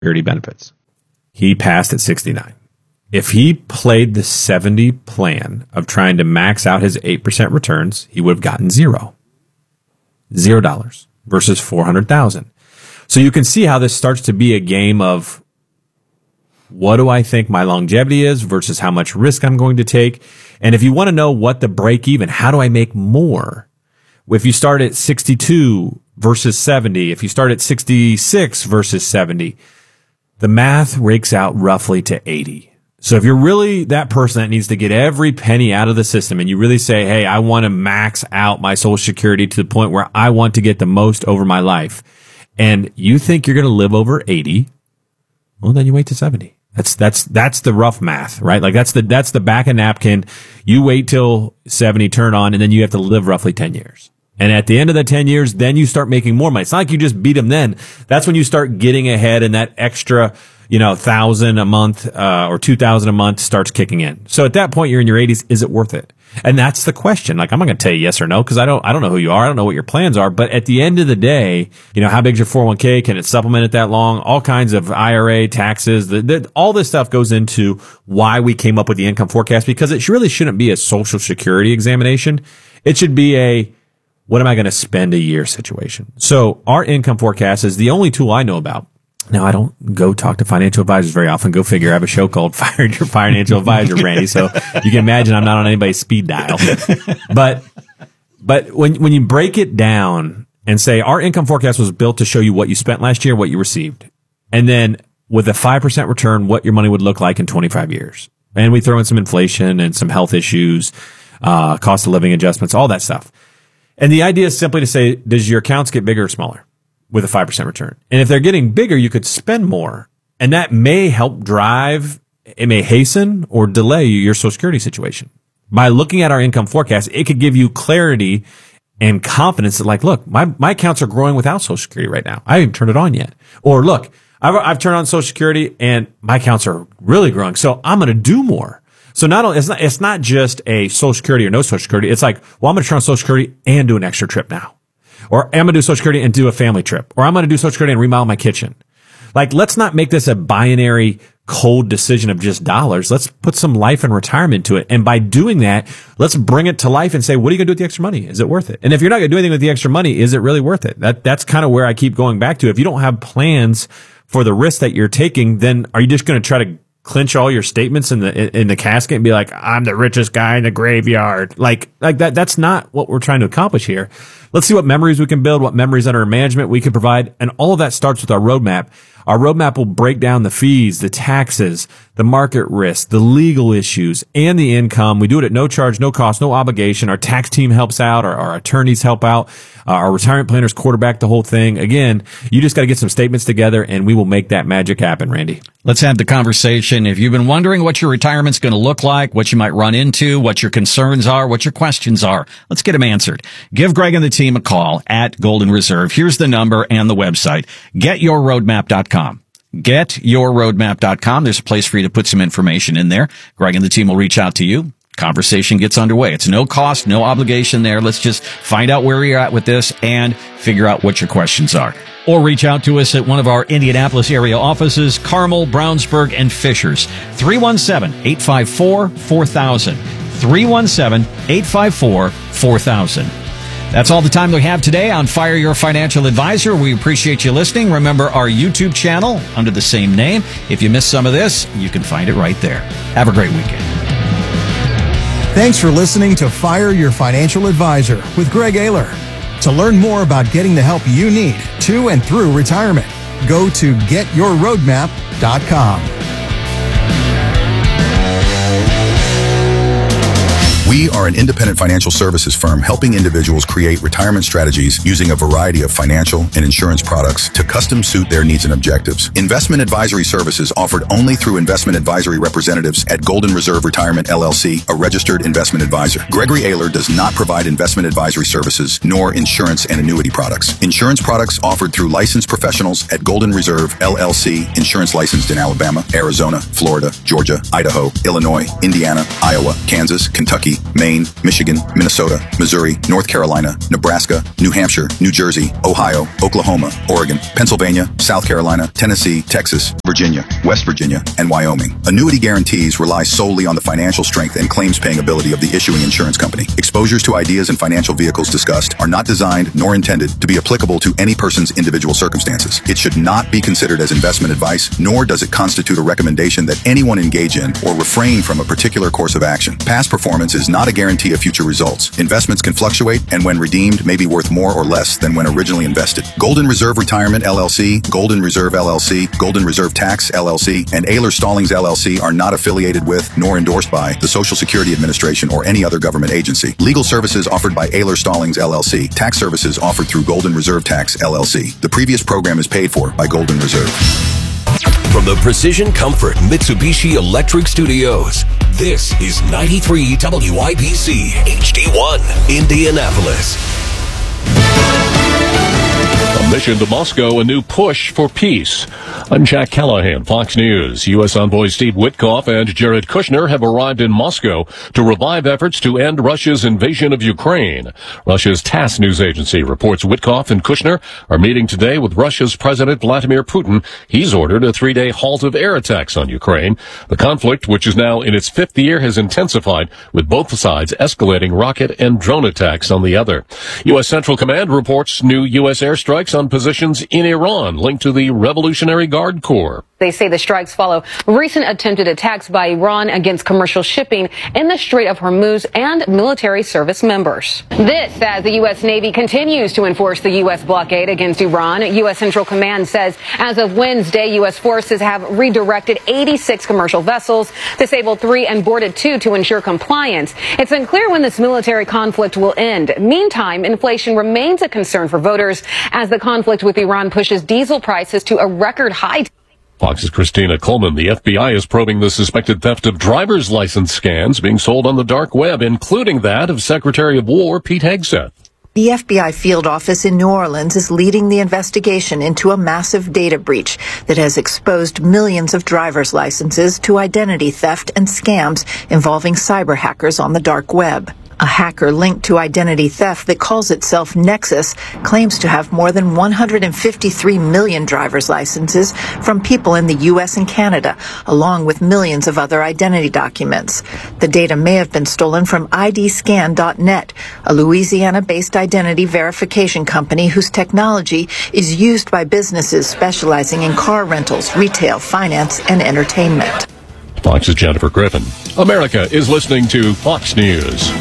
Security benefits. He passed at 69. If he played the 70 plan of trying to max out his 8% returns, he would have gotten $0 versus 400,000. So you can see how this starts to be a game of what do I think my longevity is versus how much risk I'm going to take. And if you want to know what the break even, how do I make more? If you start at 62 versus 70, if you start at 66 versus 70, the math rakes out roughly to 80. So if you're really that person that needs to get every penny out of the system and you really say, hey, I want to max out my Social Security to the point where I want to get the most over my life, and you think you're going to live over 80, well, then you wait to 70. That's the rough math, right? Like that's the back of napkin. You wait till 70 turn on, and then you have to live roughly 10 years. And at the end of the 10 years, then you start making more money. It's not like you just beat them then. That's when you start getting ahead, and that extra, $1,000 a month, or $2,000 a month starts kicking in. So at that point, you're in your 80s. Is it worth it? And that's the question. Like, I'm not going to tell you yes or no, because I don't know who you are. I don't know what your plans are. But at the end of the day, how big's your 401k? Can it supplement it that long? All kinds of IRA, taxes, all this stuff goes into why we came up with the income forecast, because it really shouldn't be a Social Security examination. It should be a, what am I going to spend a year situation? So our income forecast is the only tool I know about. Now, I don't go talk to financial advisors very often. Go figure. I have a show called Fire Your Financial Advisor, Randy. So you can imagine I'm not on anybody's speed dial. But when you break it down and say our income forecast was built to show you what you spent last year, what you received, and then with a 5% return, what your money would look like in 25 years. And we throw in some inflation and some health issues, cost of living adjustments, all that stuff. And the idea is simply to say, does your accounts get bigger or smaller with a 5% return? And if they're getting bigger, you could spend more. And that may help drive, it may hasten or delay your Social Security situation. By looking at our income forecast, it could give you clarity and confidence that, like, look, my accounts are growing without Social Security right now. I haven't turned it on yet. Or look, I've turned on Social Security and my accounts are really growing. So I'm going to do more. So not only, it's not just a Social Security or no Social Security. It's like, well, I'm going to turn on Social Security and do an extra trip now. Or I'm going to do Social Security and do a family trip. Or I'm going to do Social Security and remodel my kitchen. Like, let's not make this a binary, cold decision of just dollars. Let's put some life and retirement to it. And by doing that, let's bring it to life and say, what are you going to do with the extra money? Is it worth it? And if you're not going to do anything with the extra money, is it really worth it? That's kind of where I keep going back to. If you don't have plans for the risk that you're taking, then are you just going to try to clinch all your statements in the casket and be like, I'm the richest guy in the graveyard? Like that. That's not what we're trying to accomplish here. Let's see what memories we can build, what memories under management we can provide. And all of that starts with our roadmap. Our roadmap will break down the fees, the taxes, the market risk, the legal issues, and the income. We do it at no charge, no cost, no obligation. Our tax team helps out. Our attorneys help out. Our retirement planners quarterback the whole thing. Again, you just got to get some statements together, and we will make that magic happen, Randy. Let's have the conversation. If you've been wondering what your retirement's going to look like, what you might run into, what your concerns are, what your questions are, let's get them answered. Give Greg and the team a call at Golden Reserve. Here's the number and the website, getyourroadmap.com. Getyourroadmap.com. There's a place for you to put some information in there. Greg and the team will reach out to you. Conversation gets underway. It's no cost, no obligation there. Let's just find out where you're at with this and figure out what your questions are. Or reach out to us at one of our Indianapolis area offices, Carmel, Brownsburg, and Fishers. 317-854-4000. 317-854-4000. That's all the time we have today on Fire Your Financial Advisor. We appreciate you listening. Remember our YouTube channel under the same name. If you missed some of this, you can find it right there. Have a great weekend. Thanks for listening to Fire Your Financial Advisor with Greg Ayler. To learn more about getting the help you need to and through retirement, go to getyourroadmap.com. We are an independent financial services firm helping individuals create retirement strategies using a variety of financial and insurance products to custom suit their needs and objectives. Investment advisory services offered only through investment advisory representatives at Golden Reserve Retirement LLC, a registered investment advisor. Gregory Ayler does not provide investment advisory services nor insurance and annuity products. Insurance products offered through licensed professionals at Golden Reserve LLC, insurance licensed in Alabama, Arizona, Florida, Georgia, Idaho, Illinois, Indiana, Iowa, Kansas, Kentucky, Maine, Michigan, Minnesota, Missouri, North Carolina, Nebraska, New Hampshire, New Jersey, Ohio, Oklahoma, Oregon, Pennsylvania, South Carolina, Tennessee, Texas, Virginia, West Virginia, and Wyoming. Annuity guarantees rely solely on the financial strength and claims-paying ability of the issuing insurance company. Exposures to ideas and financial vehicles discussed are not designed nor intended to be applicable to any person's individual circumstances. It should not be considered as investment advice, nor does it constitute a recommendation that anyone engage in or refrain from a particular course of action. Past performance is not a guarantee of future results. Investments can fluctuate and when redeemed may be worth more or less than when originally invested. Golden Reserve Retirement LLC, Golden Reserve LLC, Golden Reserve Tax LLC, and Ayler Stallings LLC are not affiliated with nor endorsed by the Social Security Administration or any other government agency. Legal services offered by Ayler Stallings LLC. Tax services offered through Golden Reserve Tax LLC. The previous program is paid for by Golden Reserve. From the Precision Comfort Mitsubishi Electric Studios, this is 93 WIBC HD1 Indianapolis. A mission to Moscow, a new push for peace. I'm Jack Callahan, Fox News. U.S. envoys Steve Witkoff and Jared Kushner have arrived in Moscow to revive efforts to end Russia's invasion of Ukraine. Russia's TASS news agency reports Witkoff and Kushner are meeting today with Russia's President Vladimir Putin. He's ordered a 3-day halt of air attacks on Ukraine. The conflict, which is now in its 5th year, has intensified, with both sides escalating rocket and drone attacks on the other. U.S. Central Command reports new U.S. airstrikes on positions in Iran linked to the Revolutionary Guard Corps. They say the strikes follow recent attempted attacks by Iran against commercial shipping in the Strait of Hormuz and military service members. This as the U.S. Navy continues to enforce the U.S. blockade against Iran. U.S. Central Command says as of Wednesday, U.S. forces have redirected 86 commercial vessels, disabled 3 and boarded 2 to ensure compliance. It's unclear when this military conflict will end. Meantime, inflation remains a concern for voters as the conflict with Iran pushes diesel prices to a record high. Fox's Christina Coleman. The FBI is probing the suspected theft of driver's license scans being sold on the dark web, including that of Secretary of War Pete Hegseth. The FBI field office in New Orleans is leading the investigation into a massive data breach that has exposed millions of driver's licenses to identity theft and scams involving cyber hackers on the dark web. A hacker linked to identity theft that calls itself Nexus claims to have more than 153 million driver's licenses from people in the U.S. and Canada, along with millions of other identity documents. The data may have been stolen from IDScan.net, a Louisiana-based identity verification company whose technology is used by businesses specializing in car rentals, retail, finance, and entertainment. Fox's Jennifer Griffin. America is listening to Fox News.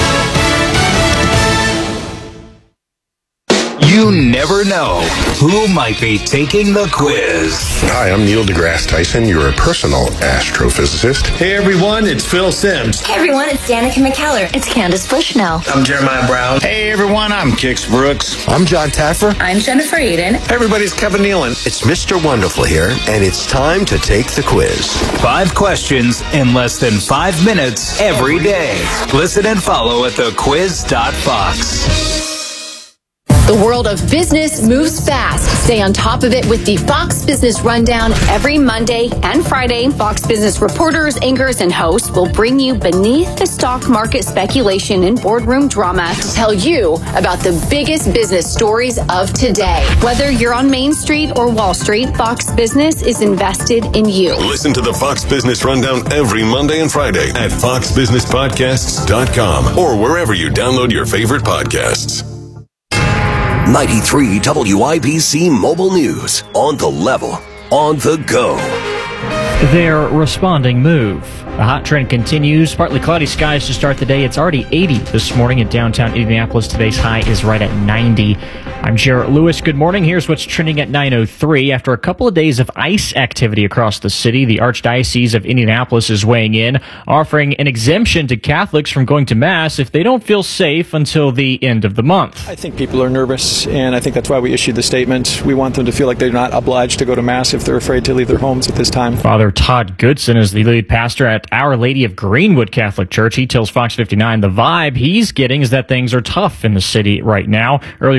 You never know who might be taking the quiz. Hi, I'm Neil deGrasse Tyson, your personal astrophysicist. Hey everyone, it's Phil Simms. Hey everyone, it's Danica McKellar. It's Candace Bushnell. I'm Jeremiah Brown. Hey everyone, I'm Kix Brooks. I'm John Taffer. I'm Jennifer Eden. Hey everybody, it's Kevin Nealon. It's Mr. Wonderful here, and it's time to take the quiz. 5 questions in less than 5 minutes every day. Listen and follow at thequiz.fox. The world of business moves fast. Stay on top of it with the Fox Business Rundown every Monday and Friday. Fox Business reporters, anchors, and hosts will bring you beneath the stock market speculation and boardroom drama to tell you about the biggest business stories of today. Whether you're on Main Street or Wall Street, Fox Business is invested in you. Listen to the Fox Business Rundown every Monday and Friday at foxbusinesspodcasts.com or wherever you download your favorite podcasts. 93 WIBC Mobile News. On the level, on the go. Their responding move. The hot trend continues. Partly cloudy skies to start the day. It's already 80 this morning in downtown Indianapolis. Today's high is right at 90. I'm Jarrett Lewis. Good morning. Here's what's trending at 9:03. After a couple of days of ice activity across the city, the Archdiocese of Indianapolis is weighing in, offering an exemption to Catholics from going to Mass if they don't feel safe until the end of the month. I think people are nervous, and I think that's why we issued the statement. We want them to feel like they're not obliged to go to Mass if they're afraid to leave their homes at this time. Father Todd Goodson is the lead pastor at Our Lady of Greenwood Catholic Church. He tells Fox 59 the vibe he's getting is that things are tough in the city right now. Earlier this week,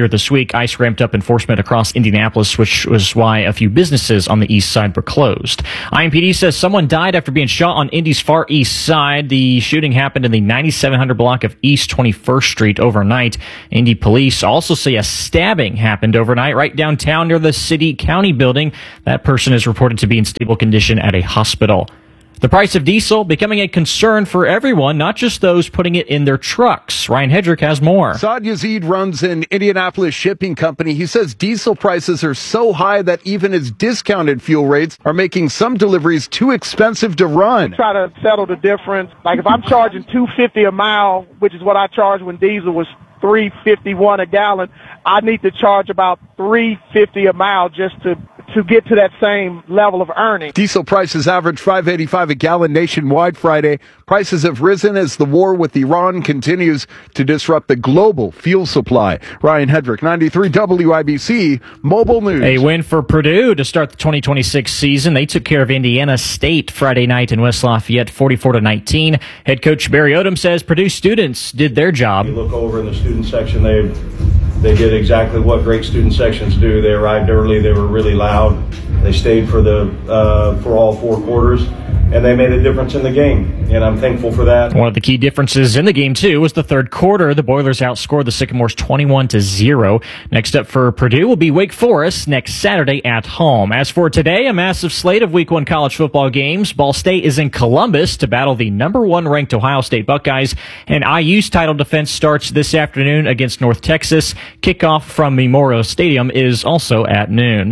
week, ICE ramped up enforcement across Indianapolis, which was why a few businesses on the east side were closed. IMPD says someone died after being shot on Indy's far east side. The shooting happened in the 9700 block of East 21st Street overnight. Indy police also say a stabbing happened overnight right downtown near the city-county building. That person is reported to be in stable condition at a hospital. The price of diesel becoming a concern for everyone, not just those putting it in their trucks. Ryan Hedrick has more. Saad Yazid runs an Indianapolis shipping company. He says diesel prices are so high that even his discounted fuel rates are making some deliveries too expensive to run. Try to settle the difference. Like if I'm charging $2.50 a mile, which is what I charged when diesel was $3.51 a gallon, I need to charge about $3.50 a mile just to get to that same level of earning. Diesel prices averaged $5.85 a gallon nationwide Friday. Prices have risen as the war with Iran continues to disrupt the global fuel supply. Ryan Hedrick, 93 WIBC, Mobile News. A win for Purdue to start the 2026 season. They took care of Indiana State Friday night in West Lafayette, 44-19. Head coach Barry Odom says Purdue students did their job. You look over in the student section, they did exactly what great student sections do. They arrived early. They were really loud. They stayed for all 4 quarters, and they made a difference in the game, and I'm thankful for that. One of the key differences in the game, too, was the third quarter. The Boilers outscored the Sycamores 21-0. Next up for Purdue will be Wake Forest next Saturday at home. As for today, a massive slate of Week 1 college football games. Ball State is in Columbus to battle the number 1 ranked Ohio State Buckeyes, and IU's title defense starts this afternoon against North Texas. Kickoff from Memorial Stadium is also at noon.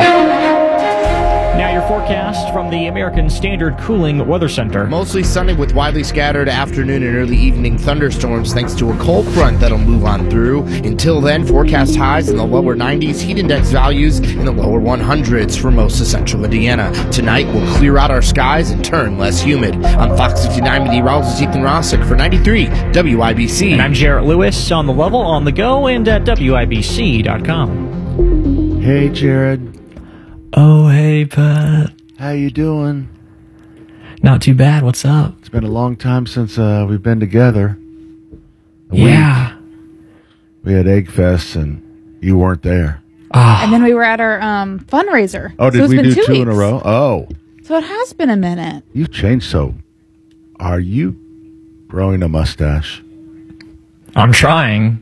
Now your forecast from the American Standard Cooling Weather Center. Mostly sunny with widely scattered afternoon and early evening thunderstorms thanks to a cold front that'll move on through. Until then, forecast highs in the lower 90s, heat index values in the lower 100s for most of central Indiana. Tonight, we'll clear out our skies and turn less humid. On Fox 59 meteorologist Ethan Rossick for 93 WIBC. And I'm Jarrett Lewis on the level, on the go, and at WIBC.com. Hey, Jared. Oh, hey, Pat. How you doing? Not too bad. What's up? It's been a long time since we've been together. Yeah. We had Egg Fest, and you weren't there. And then we were at our fundraiser. Oh, did we do 2 in a row? Oh. So it has been a minute. You've changed so. Are you growing a mustache? I'm trying.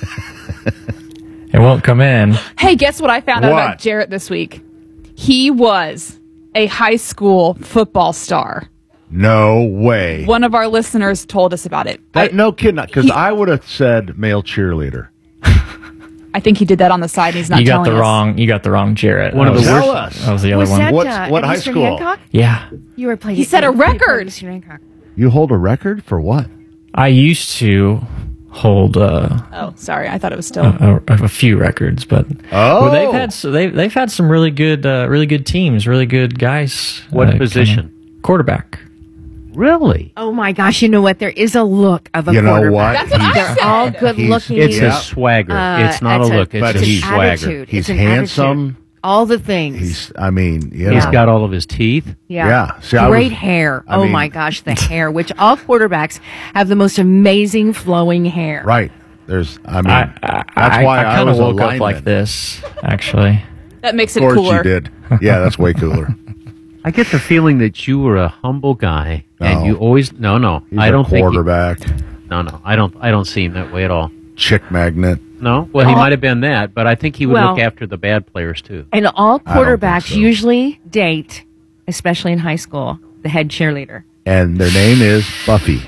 It won't come in. Hey, guess what I found out about Jarrett this week? He was a high school football star. No way. One of our listeners told us about it. No kidding, because I would have said male cheerleader. I think he did that on the side, and he's not telling us. You got the wrong Jarrett. One of the worst. That was the other one. What high school? Hancock? Yeah. You were playing. He set a record. You hold a record for what? I used to hold oh, sorry, I thought it was still a few records, but they've had some really good teams, really good guys. What position? Quarterback. Really? Oh my gosh! You know what? There is a look of a quarterback. Know what? That's what I said. They're all good looking. It's a swagger. It's not a look. It's a swagger. Attitude. He's it's handsome. Attitude. All the things. He's got all of his teeth. Yeah. See, great hair. My gosh, the hair, which all quarterbacks have the most amazing flowing hair. Right. That's why I kind of woke up like this, actually. That makes it cooler. Of course cooler. you did. Yeah, that's way cooler. I get the feeling that you were a humble guy, and you always He's I don't think quarterback. I don't see him that way at all. Chick magnet. No, well, he might have been that, but I think he would look after the bad players too. And all quarterbacks usually date, especially in high school, the head cheerleader. And their name is Buffy.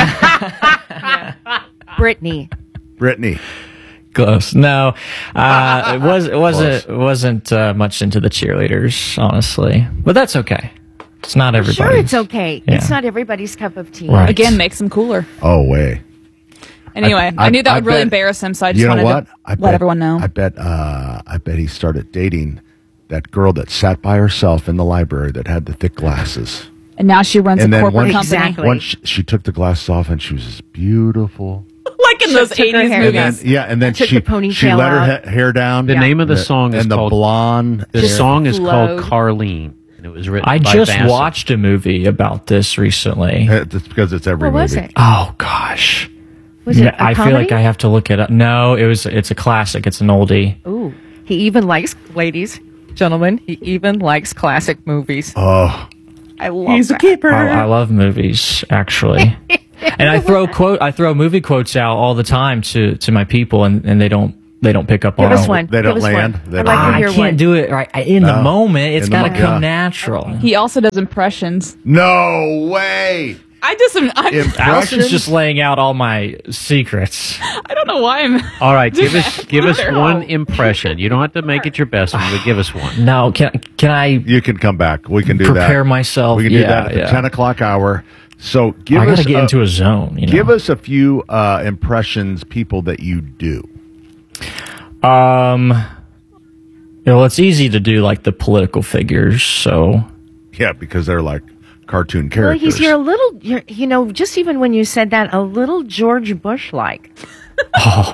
Brittany. Close. No, it wasn't much into the cheerleaders, honestly, but that's okay. It's not everybody. Sure, it's okay. Yeah. It's not everybody's cup of tea. Right. Again, makes them cooler. Oh, way. Anyway, I knew that would really embarrass him, so I just wanted to let everyone know. I bet he started dating that girl that sat by herself in the library that had the thick glasses. And now she runs a corporate company. Exactly. Once she took the glasses off, and she was just beautiful. Like in those 80s movies. And then she let her hair down. The name of the song is called blonde. The song is called Carlene, and it was written by just Bassett. watched a movie about this recently. It's because it's every movie. What was it? Oh gosh, Was it a I comedy? feel like I have to look it up. No, it's a classic. It's an oldie. Ooh, he even likes, ladies, gentlemen, he even likes classic movies. Oh. I love He's that. a keeper. I love movies, actually. And I throw movie quotes out all the time to my people, and they don't pick up on Give us it. one. They don't Give us land. one. They I'd don't like to land. hear I can't one. do it right in the moment. It's got to come yeah. natural. He also does impressions. No way. Allison's just laying out all my secrets. I don't know why I'm. All right, give us one impression. You don't have to make it your best one, but give us one. No, can I? You can come back. We can do that. Prepare myself. We can do that at the 10 o'clock hour. So give I us gotta get into a zone. You know? Give us a few impressions, people that you do. It's easy to do like the political figures. So yeah, because they're like cartoon Well, characters. you're a little, just even when you said that, a little George Bush-like. Oh.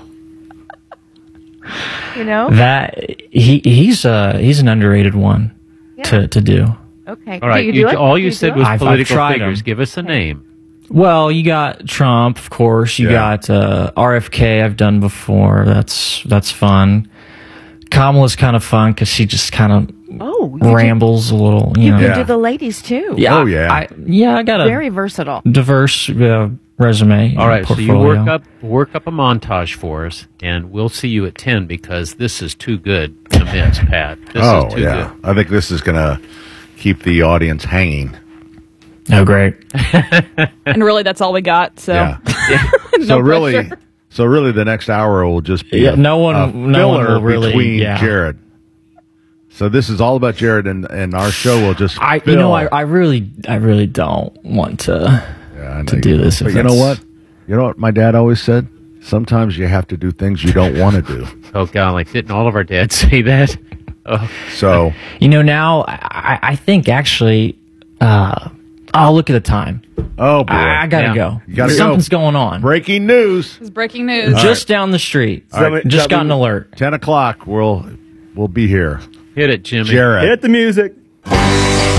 You know? That he's an underrated one to do. Okay. All right, all you said was political figures. Give us a name. Well, you got Trump, of course. You got RFK. I've done before. That's fun. Kamala's kind of fun because she just kind of rambles a little. You know. can do the ladies too. Yeah. I got a very versatile, diverse resume. All right, portfolio. so you work up a montage for us, and we'll see you at 10 because this is too good to miss, Pat. This is too good. I think this is going to keep the audience hanging. Oh, great. And really, that's all we got. So, So really, the next hour will just be no one will really between Jared. So this is all about Jared, and our show will just. I really don't want to do this. But you know what? You know what my dad always said? Sometimes you have to do things you don't want to do. Oh, golly, didn't all of our dads say that? Oh. So now I think actually. I'll look at the time. Oh, boy. I gotta go. You gotta Something's going on. Breaking news. It's breaking news. Just down the street. Just got an alert. 10 o'clock. We'll be here. Hit it, Jimmy. Jared. Hit the music.